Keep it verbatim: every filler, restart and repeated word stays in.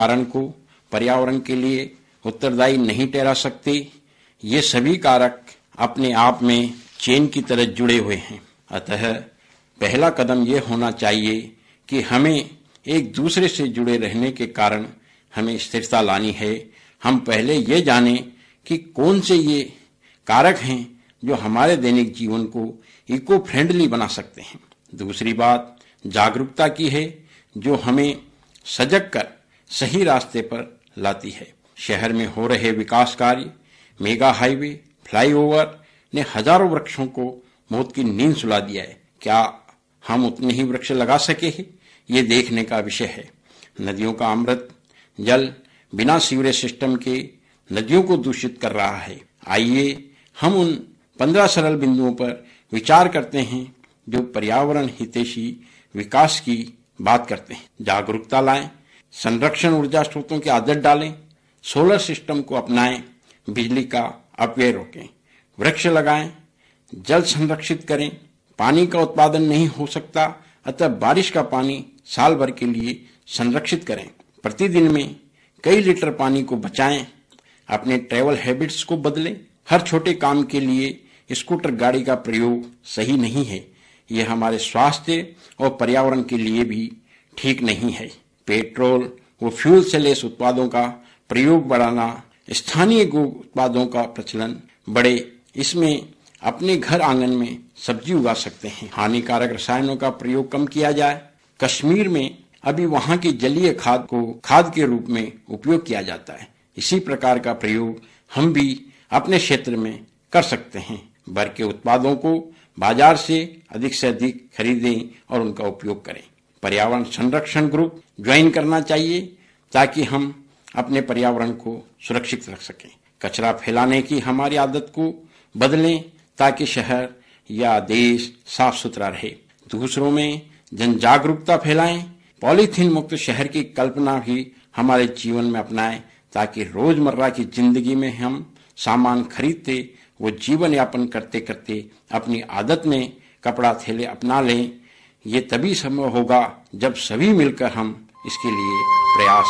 कारण को पर्यावरण के लिए उत्तरदायी नहीं ठहरा सकते। ये सभी कारक अपने आप में चेन की तरह जुड़े हुए हैं। अतः पहला कदम ये होना चाहिए कि हमें एक दूसरे से जुड़े रहने के कारण हमें स्थिरता लानी है। हम पहले ये जानें कि कौन से ये कारक हैं जो हमारे दैनिक जीवन को इको फ्रेंडली बना सकते हैं। दूसरी बात जागरूकता की है, जो हमें सजग कर सही रास्ते पर लाती है। शहर में हो रहे विकास कार्य, मेगा हाईवे, फ्लाईओवर ने हजारों वृक्षों को मौत की नींद सुला दिया है। क्या हम उतने ही वृक्ष लगा सके हैं? ये देखने का विषय है। नदियों का अमृत जल बिना सीवरेज सिस्टम के नदियों को दूषित कर रहा है। आइए हम उन पंद्रह सरल बिंदुओं पर विचार करते हैं जो पर्यावरण हितैषी विकास की बात करते हैं। जागरूकता लाएं, संरक्षण ऊर्जा स्रोतों की आदत डालें, सोलर सिस्टम को अपनाएं, बिजली का अपव्यय रोकें, वृक्ष लगाएं, जल संरक्षित करें। पानी का उत्पादन नहीं हो सकता, अतः बारिश का पानी साल भर के लिए संरक्षित करें। प्रतिदिन में कई लीटर पानी को बचाएं। अपने ट्रैवल हैबिट्स को बदलें। हर छोटे काम के लिए स्कूटर गाड़ी का प्रयोग सही नहीं है। यह हमारे स्वास्थ्य और पर्यावरण के लिए भी ठीक नहीं है। पेट्रोल व फ्यूल से लेस उत्पादों का प्रयोग बढ़ाना, स्थानीय गो उत्पादों का प्रचलन बढ़े। इसमें अपने घर आंगन में सब्जी उगा सकते हैं। हानिकारक रसायनों का प्रयोग कम किया जाए। कश्मीर में अभी वहां की जलीय खाद को खाद के रूप में उपयोग किया जाता है। इसी प्रकार का प्रयोग हम भी अपने क्षेत्र में कर सकते हैं। बर के उत्पादों को बाजार से अधिक से अधिक खरीदें और उनका उपयोग करें। पर्यावरण संरक्षण ग्रुप ज्वाइन करना चाहिए ताकि हम अपने पर्यावरण को सुरक्षित रख सकें। कचरा फैलाने की हमारी आदत को बदलें ताकि शहर या देश साफ सुथरा रहे। दूसरों में जन जागरूकता फैलाएं। पॉलीथीन मुक्त शहर की कल्पना भी हमारे जीवन में अपनाएं ताकि रोजमर्रा की जिंदगी में हम सामान खरीदते वो जीवन यापन करते करते अपनी आदत में कपड़ा थैले अपना लें। ये तभी संभव होगा जब सभी मिलकर हम इसके लिए प्रयास